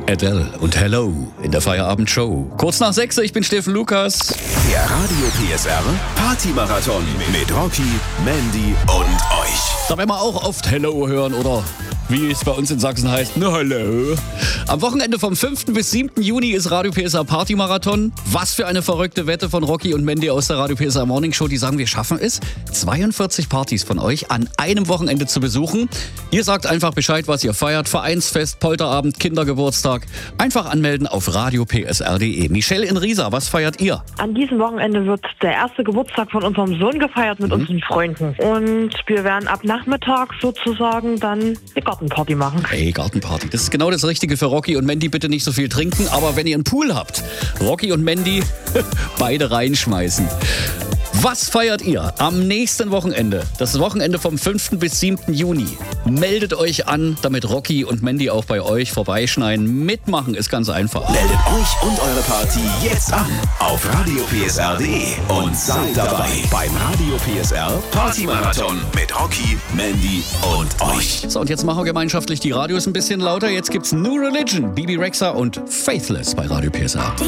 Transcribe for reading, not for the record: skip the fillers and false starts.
Adele und Hello in der Feierabendshow. Kurz nach 6, ich bin Steffen Lukas. Der Radio PSR Party-Marathon mit Rocky, Mandy und euch. Da werden wir auch oft Hello hören oder wie es bei uns in Sachsen heißt, ne Hallo. Am Wochenende vom 5. bis 7. Juni ist Radio PSR Party-Marathon. Was für eine verrückte Wette von Rocky und Mandy aus der Radio PSR Morning Show. Die sagen, wir schaffen es, 42 Partys von euch an einem Wochenende zu besuchen. Ihr sagt einfach Bescheid, was ihr feiert. Vereinsfest, Polterabend, Kindergeburtstag. Einfach anmelden auf radiopsr.de. Michelle in Riesa, was feiert ihr? An diesem Wochenende wird der erste Geburtstag von unserem Sohn gefeiert mit unseren Freunden. Und wir werden ab Nachmittag sozusagen dann eine Gartenparty machen. Hey, Gartenparty. Das ist genau das Richtige für Rocky und Mandy. Bitte nicht so viel trinken, aber wenn ihr einen Pool habt, Rocky und Mandy beide reinschmeißen. Was feiert ihr am nächsten Wochenende? Das Wochenende vom 5. bis 7. Juni. Meldet euch an, damit Rocky und Mandy auch bei euch vorbeischneiden. Mitmachen ist ganz einfach. Meldet euch und eure Party jetzt an auf radiopsr.de und seid dabei beim Radio PSR Party-Marathon mit Rocky, Mandy und euch. So, und jetzt machen wir gemeinschaftlich die Radios ein bisschen lauter. Jetzt gibt's New Religion, Bibi Rexha und Faithless bei Radio PSR.